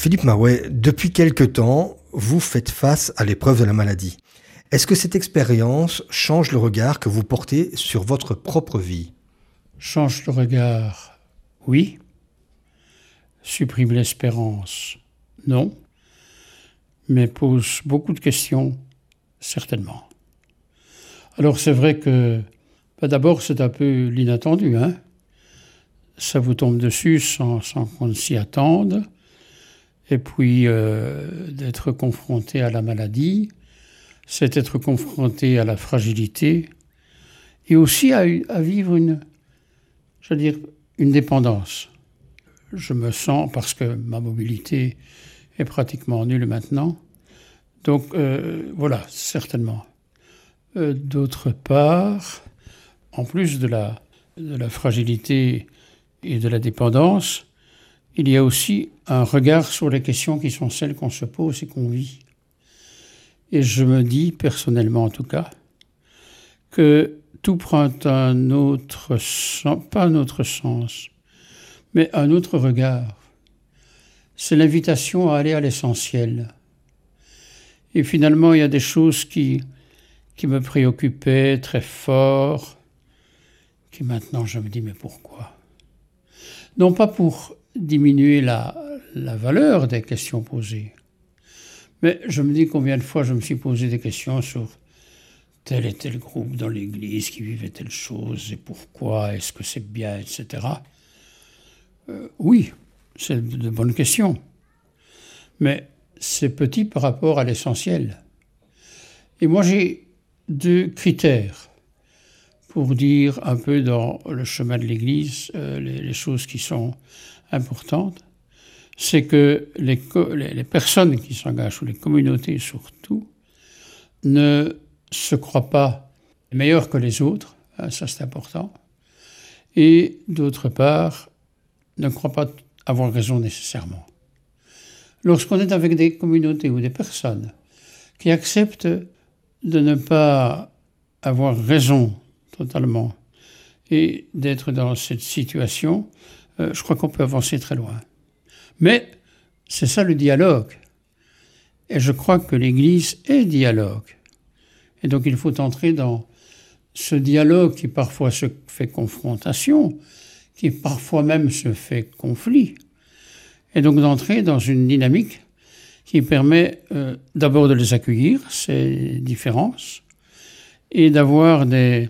Philippe Maouet, depuis quelque temps, vous faites face à l'épreuve de la maladie. Est-ce que cette expérience change le regard que vous portez sur votre propre vie ? Change le regard, oui. Supprime l'espérance, non. Mais pose beaucoup de questions, certainement. Alors c'est vrai que, d'abord c'est un peu l'inattendu, hein. Ça vous tombe dessus sans qu'on ne s'y attende. Et puis d'être confronté à la maladie, c'est être confronté à la fragilité et aussi à vivre une dépendance. Je me sens, parce que ma mobilité est pratiquement nulle maintenant, donc voilà, certainement. D'autre part, en plus de la fragilité et de la dépendance, il y a aussi un regard sur les questions qui sont celles qu'on se pose et qu'on vit. Et je me dis, personnellement en tout cas, que tout prend un autre sens, pas un autre sens, mais un autre regard. C'est l'invitation à aller à l'essentiel. Et finalement, il y a des choses qui me préoccupaient très fort, qui maintenant je me dis, mais pourquoi ? Non pas pour diminuer la valeur des questions posées, mais je me dis combien de fois je me suis posé des questions sur tel et tel groupe dans l'Église qui vivait telle chose, et pourquoi, est-ce que c'est bien, etc. Oui, c'est de bonnes questions, mais c'est petit par rapport à l'essentiel. Et moi j'ai 2 critères pour dire un peu dans le chemin de l'Église les choses qui sont importantes. C'est que les personnes qui s'engagent, ou les communautés surtout, ne se croient pas meilleures que les autres, ça c'est important, et d'autre part, ne croient pas avoir raison nécessairement. Lorsqu'on est avec des communautés ou des personnes qui acceptent de ne pas avoir raison totalement et d'être dans cette situation, je crois qu'on peut avancer très loin. Mais c'est ça le dialogue. Et je crois que l'Église est dialogue. Et donc il faut entrer dans ce dialogue qui parfois se fait confrontation, qui parfois même se fait conflit. Et donc d'entrer dans une dynamique qui permet d'abord de les accueillir, ces différences, et d'avoir des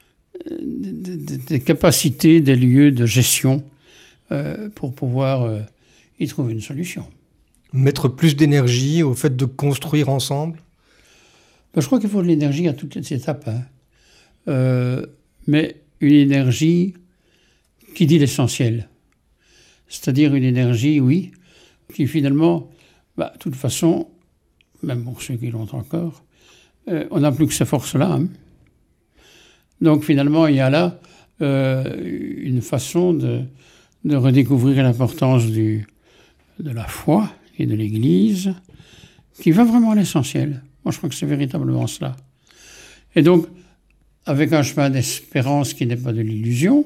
capacités, des lieux de gestion pour pouvoir y trouver une solution. Mettre plus d'énergie au fait de construire ensemble ? Je crois qu'il faut de l'énergie à toutes les étapes, hein. Mais une énergie qui dit l'essentiel. C'est-à-dire une énergie, oui, qui finalement, de toute façon, même pour ceux qui l'ont encore, on n'a plus que ces forces-là, hein. Donc finalement, il y a là une façon de redécouvrir l'importance de la foi et de l'Église, qui va vraiment à l'essentiel. Moi, je crois que c'est véritablement cela. Et donc, avec un chemin d'espérance qui n'est pas de l'illusion,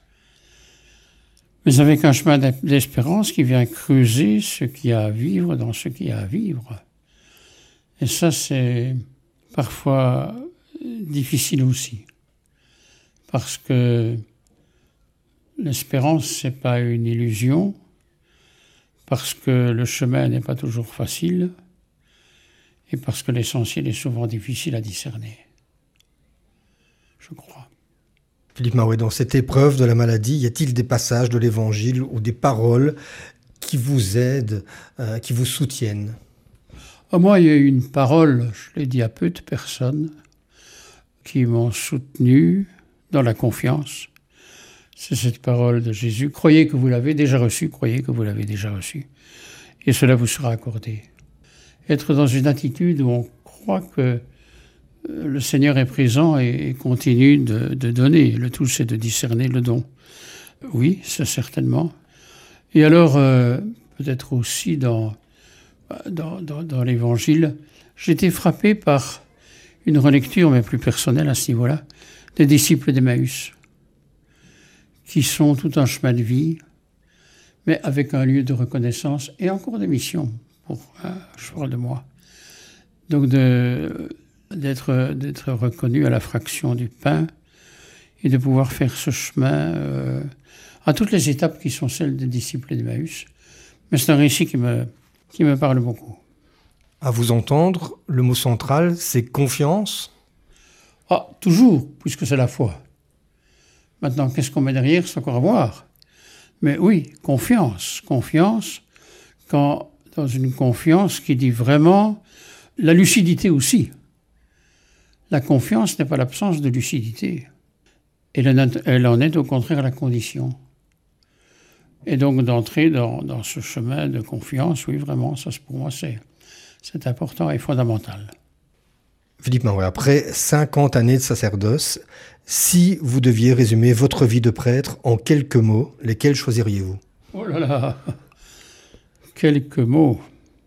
mais avec un chemin d'espérance qui vient creuser ce qu'il y a à vivre dans ce qu'il y a à vivre. Et ça, c'est parfois difficile aussi. Parce que l'espérance, c'est pas une illusion, parce que le chemin n'est pas toujours facile, et parce que l'essentiel est souvent difficile à discerner. Je crois. Philippe Maouet, dans cette épreuve de la maladie, y a-t-il des passages de l'Évangile ou des paroles qui vous aident, qui vous soutiennent ? Moi, il y a eu une parole, je l'ai dit à peu de personnes, qui m'ont soutenu dans la confiance. C'est cette parole de Jésus. Croyez que vous l'avez déjà reçue, croyez que vous l'avez déjà reçue. Et cela vous sera accordé. Être dans une attitude où on croit que le Seigneur est présent et continue de donner. Le tout, c'est de discerner le don. Oui, c'est certainement. Et alors, peut-être aussi dans l'Évangile, j'ai été frappé par une relecture, mais plus personnelle à ce niveau-là, des disciples d'Emmaüs, qui sont tout un chemin de vie, mais avec un lieu de reconnaissance et encore de mission, je parle de moi. Donc d'être reconnu à la fraction du pain et de pouvoir faire ce chemin à toutes les étapes qui sont celles des disciples d'Emmaüs. Mais c'est un récit qui me parle beaucoup. À vous entendre, le mot central, c'est confiance. Ah, toujours, puisque c'est la foi. Maintenant, qu'est-ce qu'on met derrière, c'est encore à voir. Mais oui, confiance. Confiance, dans une confiance qui dit vraiment la lucidité aussi. La confiance n'est pas l'absence de lucidité. Elle en est au contraire la condition. Et donc d'entrer dans ce chemin de confiance, oui, vraiment, ça pour moi c'est important et fondamental. Philippe Maouet, après 50 années de sacerdoce, si vous deviez résumer votre vie de prêtre en quelques mots, lesquels choisiriez-vous ? Oh là là, quelques mots.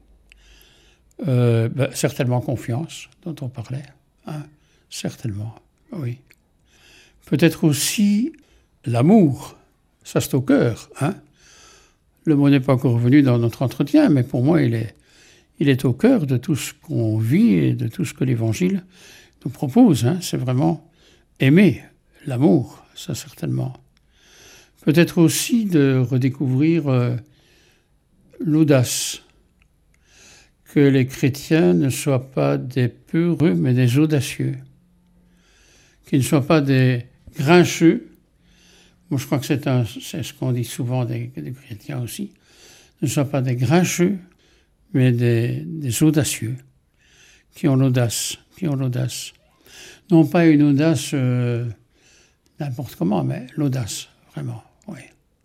Certainement confiance, dont on parlait. Hein, certainement, oui. Peut-être aussi l'amour, ça c'est au cœur. Hein. Le mot n'est pas encore revenu dans notre entretien, mais pour moi il est au cœur de tout ce qu'on vit et de tout ce que l'Évangile nous propose. Hein. C'est vraiment aimer, l'amour, ça certainement. Peut-être aussi de redécouvrir l'audace. Que les chrétiens ne soient pas des peureux, mais des audacieux. Qu'ils ne soient pas des grincheux. Moi, je crois que c'est ce qu'on dit souvent des chrétiens aussi. Ne soient pas des grincheux, mais des audacieux, qui ont l'audace. Non pas une audace n'importe comment, mais l'audace, vraiment, oui.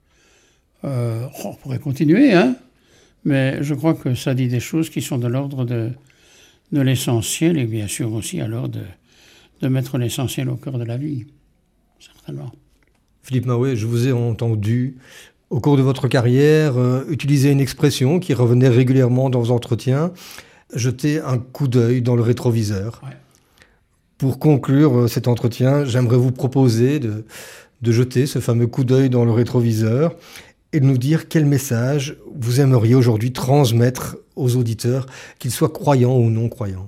On pourrait continuer, hein, mais je crois que ça dit des choses qui sont de l'ordre de l'essentiel, et bien sûr aussi alors de mettre l'essentiel au cœur de la vie, certainement. Philippe Maouet, je vous ai entendu au cours de votre carrière utiliser une expression qui revenait régulièrement dans vos entretiens, jeter un coup d'œil dans le rétroviseur. Ouais. Pour conclure cet entretien, j'aimerais vous proposer de jeter ce fameux coup d'œil dans le rétroviseur et de nous dire quel message vous aimeriez aujourd'hui transmettre aux auditeurs, qu'ils soient croyants ou non croyants.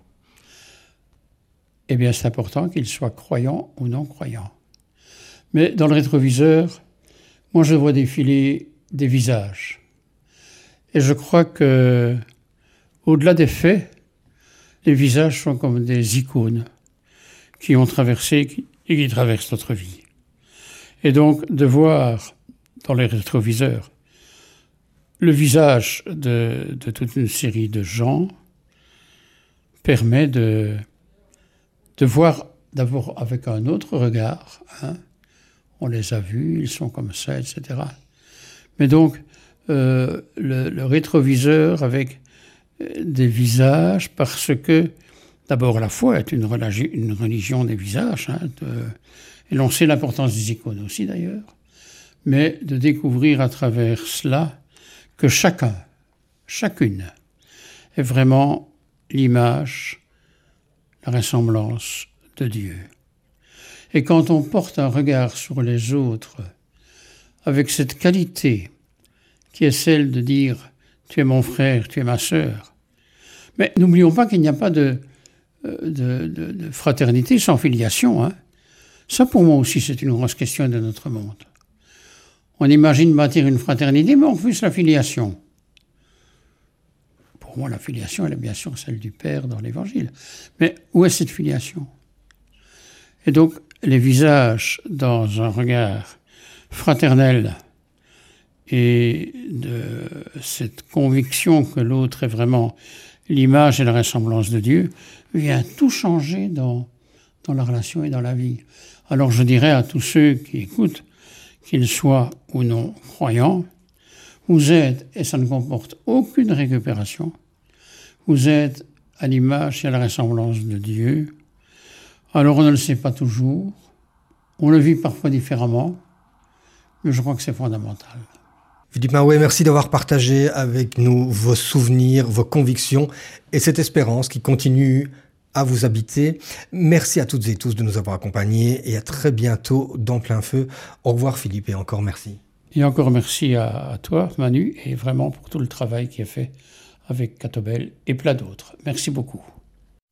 Eh bien, c'est important qu'ils soient croyants ou non croyants. Mais dans le rétroviseur, moi je vois défiler des visages. Et je crois que, au-delà des faits, les visages sont comme des icônes qui ont traversé et qui traversent notre vie. Et donc, de voir dans les rétroviseurs le visage de toute une série de gens permet de voir d'abord avec un autre regard. Hein. On les a vus, ils sont comme ça, etc. Mais donc, le rétroviseur avec des visages, parce que d'abord la foi est une religion des visages, hein, et l'on sait l'importance des icônes aussi d'ailleurs, mais de découvrir à travers cela que chacune est vraiment l'image, la ressemblance de Dieu. Et quand on porte un regard sur les autres avec cette qualité qui est celle de dire « tu es mon frère, tu es ma sœur », mais n'oublions pas qu'il n'y a pas de fraternité sans filiation. Hein. Ça, pour moi aussi, c'est une grosse question de notre monde. On imagine bâtir une fraternité, mais on refuse la filiation. Pour moi, la filiation, elle est bien sûr celle du Père dans l'Évangile. Mais où est cette filiation ? Et donc, les visages dans un regard fraternel et de cette conviction que l'autre est vraiment l'image et la ressemblance de Dieu, vient tout changer dans la relation et dans la vie. Alors je dirais à tous ceux qui écoutent, qu'ils soient ou non croyants, vous êtes, et ça ne comporte aucune récupération, vous êtes à l'image et à la ressemblance de Dieu. Alors on ne le sait pas toujours, on le vit parfois différemment, mais je crois que c'est fondamental. Philippe Maouet, merci d'avoir partagé avec nous vos souvenirs, vos convictions et cette espérance qui continue à vous habiter. Merci à toutes et tous de nous avoir accompagnés et à très bientôt dans Plein Feu. Au revoir Philippe et encore merci. Et encore merci à toi, Manu, et vraiment pour tout le travail qui est fait avec Catobel et plein d'autres. Merci beaucoup.